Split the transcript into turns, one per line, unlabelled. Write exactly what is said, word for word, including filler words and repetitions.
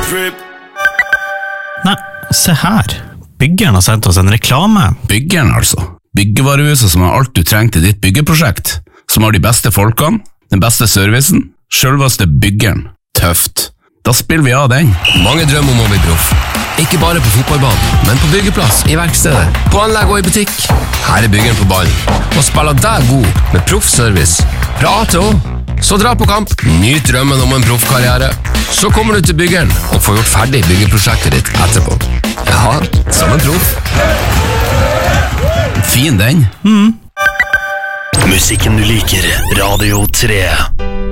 Nei, se her. Byggeren har sendt oss en reklame.
Byggeren altså. Byggevarehuset som har alt du trenger til ditt byggeprosjekt. Som har de beste folkene, den beste servicen, selveste byggeren. Tøft. Da spiller vi av den.
Mange drømmer om å bli proff. Ikke bare på fotballbanen, men på byggeplass, i verkstedet, på anlegg og i butikk. Her er byggeren på ballen, og spiller deg god med proffservice. Fra A til Å. Så dra på kamp, nyt drømmen om en proffkarriere. Så kommer du til byggeren og får gjort ferdig byggeprosjektet ditt etterpå. Ja, som en proff.
Fin den.
Mm.
Musikken du liker, Radio tre.